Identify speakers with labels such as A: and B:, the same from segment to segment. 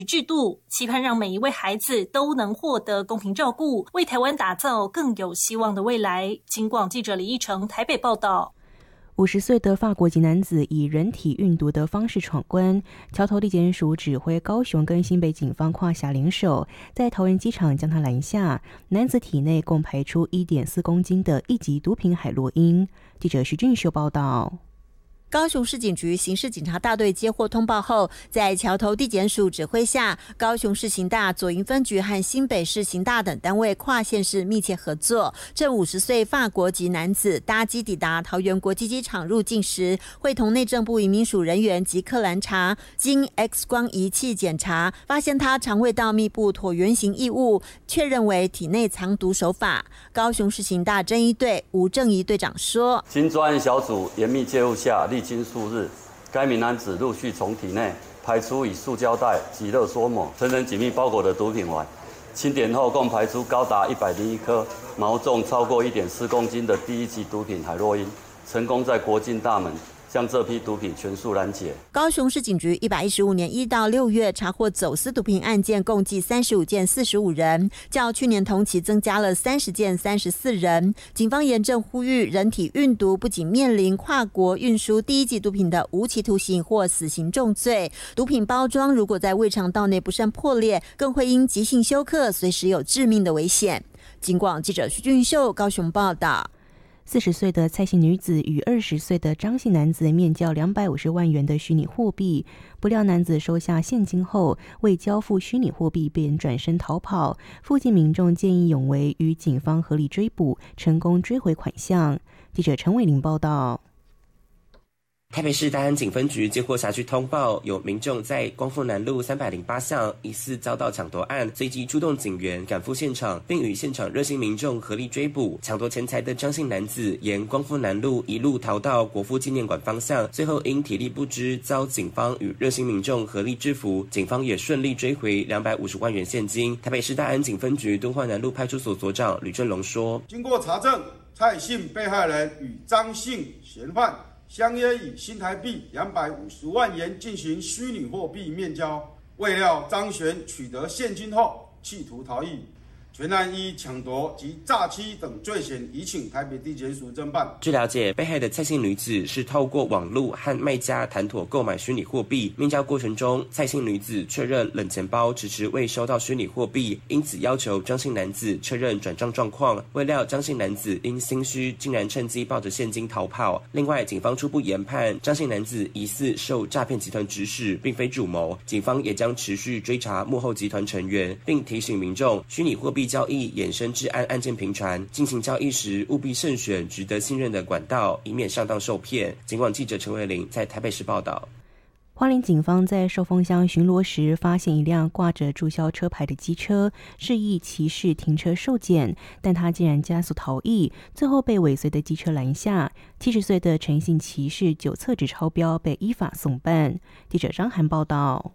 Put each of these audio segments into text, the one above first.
A: 制度，期盼让每一位孩子都能获得公平照顾，为台湾打造更有希望的未来。警广记者李义成台北报道。
B: 50岁的法国籍男子以人体运毒的方式闯关，桥头地检署指挥高雄跟新北警方跨辖联手，在桃园机场将他拦下。男子体内共排出 1.4 公斤的一级毒品海洛因。记者徐俊秀报道。
C: 高雄市警局刑事警察大队接获通报后，在桥头地检署指挥下，高雄市刑大左营分局和新北市刑大等单位跨县市密切合作。这50岁法国籍男子搭机抵达桃园国际机场入境时，会同内政部移民署人员即刻拦查，经 X 光仪器检查，发现他肠胃道密布椭圆形异物，确认为体内藏毒手法。高雄市刑大侦缉队吴正仪队长说：“
D: 经专案小组严密介入下，经数日，该名男子陆续从体内排出以塑胶袋及热缩膜层层紧密包裹的毒品丸，清点后共排出高达101颗，毛重超过 1.4 公斤的第一级毒品海洛因，成功在国境大门将这批毒品全数拦截。
C: 高雄市警局115年1到6月查获走私毒品案件共计35件45人，较去年同期增加了30件34人。警方严正呼吁，人体运毒不仅面临跨国运输第一级毒品的无期徒刑或死刑重罪，毒品包装如果在胃肠道内不慎破裂，更会因急性休克，随时有致命的危险。警广记者徐俊秀高雄报道。
B: 40岁的蔡姓女子与20岁的张姓男子面交250万元的虚拟货币，不料男子收下现金后未交付虚拟货币便转身逃跑，附近民众见义勇为，与警方合力追捕，成功追回款项。记者陈伟玲报道。
E: 台北市大安警分局接获辖区通报，有民众在光复南路308巷疑似遭到抢夺案，随即出动警员赶赴现场，并与现场热心民众合力追捕。抢夺钱财的张姓男子沿光复南路一路逃到国父纪念馆方向，最后因体力不支遭警方与热心民众合力制服，警方也顺利追回250万元现金。台北市大安警分局敦化南路派出所所长吕正龙说：“
F: 经过查证，蔡姓被害人与张姓嫌犯相约以新台币250万元进行虚拟货币面交，未料张璇取得现金后企图逃逸，全案依抢夺及诈欺等罪嫌移请台北地检署侦办。
E: 据了解，被害的蔡姓女子是透过网络和卖家谈妥购买虚拟货币，面交过程中，蔡姓女子确认冷钱包迟迟未收到虚拟货币，因此要求张姓男子确认转账状况。未料张姓男子因心虚，竟然趁机抱着现金逃跑。另外，警方初步研判张姓男子疑似受诈骗集团指使，并非主谋。警方也将持续追查幕后集团成员，并提醒民众，虚拟货币交易衍生至案件频传，进行交易时务必慎选值得信任的管道，以免上当受骗。警广记者陈伟玲在台北市报道。
B: 花莲警方在寿丰乡巡逻时，发现一辆挂着注销车牌的机车，示意骑士停车受检，但他竟然加速逃逸，最后被尾随的机车拦下。70岁的陈姓骑士酒测值超标，被依法送办。记者张涵报道。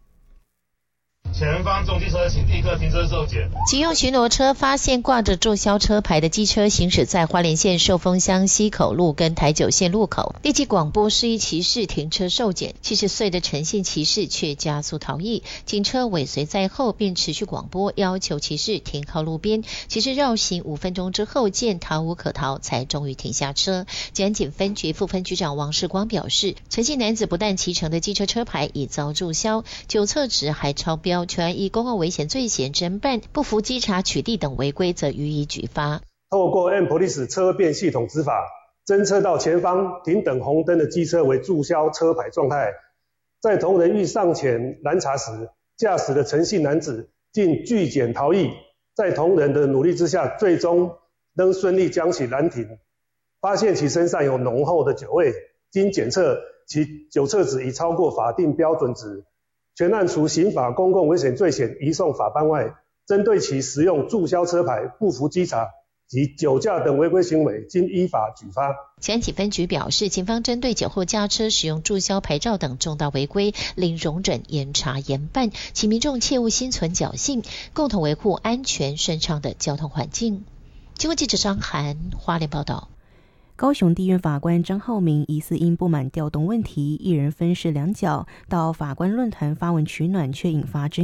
G: 前方重机车请立刻停车受检。
H: 警用巡逻车发现挂着注销车牌的机车行驶在花莲县寿丰乡溪口路跟台九线路口，立即广播示意骑士停车受检。70岁的陈姓骑士却加速逃逸，警车尾随在后，并持续广播要求骑士停靠路边。骑士绕行5分钟之后，见逃无可逃，才终于停下车。检安警分局副分局长王世光表示，陈姓男子不但骑乘的机车车牌已遭注销，酒测值还超标，全案依公共危险罪嫌侦办，不服稽查取缔等违规则予以举发。
I: 透过 M-Police 车辨系统执法，侦测到前方停等红灯的机车为注销车牌状态，在同仁欲上前拦查时，驾驶的陈姓男子竟拒检逃逸，在同仁的努力之下，最终能顺利将其拦停。发现其身上有浓厚的酒味，经检测其酒测值已超过法定标准值。全案除刑法公共危险罪嫌移送法办外，针对其使用注销车牌、不服稽查及酒驾等违规行为，经依法举发。
H: 检警分局表示，警方针对酒后驾车使用注销牌照等重大违规，零容忍，严查严办，请民众切勿心存侥幸，共同维护安全顺畅的交通环境。经过记者张涵花莲报道。
B: 高雄地院法官张浩明疑似因不满调动问题，一人分饰两角，到法官论坛发文取暖，却引发争